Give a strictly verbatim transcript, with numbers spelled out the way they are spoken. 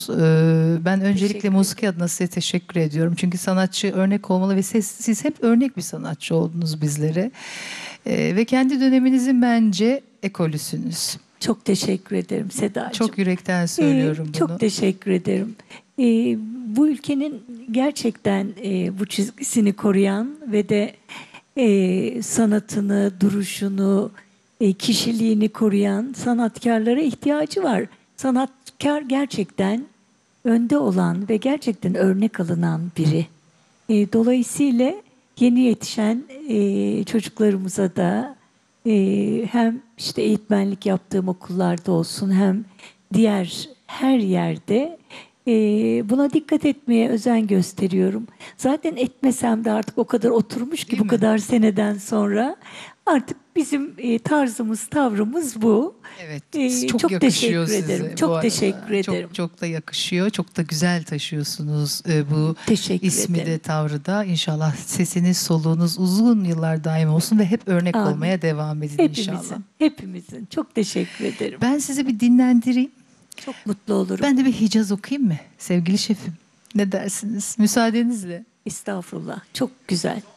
Ee, Ben öncelikle Teşekkür musiki ederim. adına size teşekkür ediyorum. Çünkü sanatçı örnek olmalı ve siz, siz hep örnek bir sanatçı oldunuz bizlere. Ee, ve kendi döneminizin bence ekolüsünüz. Çok teşekkür ederim Sedacığım. Çok yürekten Ee, söylüyorum çok bunu. teşekkür ederim. Ee, bu ülkenin gerçekten e, bu çizgisini koruyan ve de e, sanatını, duruşunu, e, kişiliğini koruyan sanatkarlara ihtiyacı var. Sanatkar gerçekten önde olan ve gerçekten örnek alınan biri. E, dolayısıyla yeni yetişen e, çocuklarımıza da e, hem işte eğitmenlik yaptığım okullarda olsun hem diğer her yerde e, buna dikkat etmeye özen gösteriyorum. Zaten etmesem de artık o kadar oturmuş ki Değil bu mi? kadar seneden sonra artık bizim e, tarzımız, tavrımız bu. Evet, E, çok çok yakışıyor teşekkür ederim. size bu Çok teşekkür arada. Çok ederim. çok da yakışıyor. Çok da güzel taşıyorsunuz e, bu Teşekkür ismi de ederim. tavrı da. İnşallah sesiniz, soluğunuz uzun yıllar daim olsun ve hep örnek Amin. olmaya devam edin inşallah. Hepimizin, hepimizin. Çok teşekkür ederim. Ben sizi bir dinlendireyim. Çok mutlu olurum. Ben de bir Hicaz okuyayım mı sevgili şefim? Ne dersiniz? Müsaadenizle. Estağfurullah. Çok güzel.